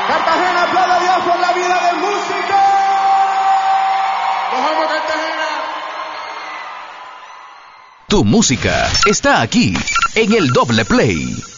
Cartagena, aplaude a Dios por la vida del músico. ¡Nos vamos, Cartagena! Tu música está aquí en el Doble Play.